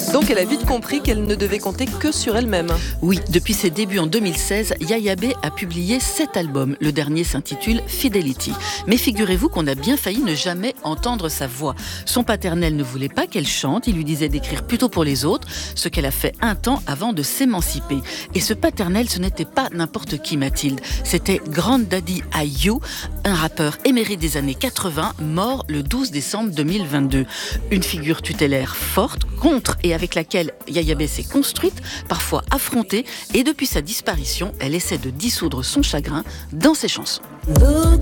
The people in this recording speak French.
Donc elle a vite compris qu'elle ne devait compter que sur elle-même. Oui, depuis ses débuts en 2016, Yaya B a publié 7 albums. Le dernier s'intitule Fidelity. Mais figurez-vous qu'on a bien failli ne jamais entendre sa voix. Son paternel ne voulait pas qu'elle chante, il lui disait d'écrire plutôt pour les autres, ce qu'elle a fait un temps avant de s'émanciper. Et ce paternel, ce n'était pas n'importe qui, Mathilde. C'était Granddaddy I.U., un rappeur émérite des années 80, mort le 12 décembre 2022. Une figure tutélaire forte, contre et avec laquelle Yaya B s'est construite, parfois affrontée, et depuis sa disparition, elle essaie de dissoudre son chagrin dans ses chansons. Look